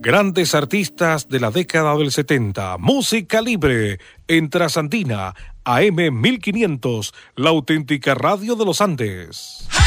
Grandes artistas de la década del 70. Música libre en Trasandina, AM 1500, la auténtica radio de los Andes.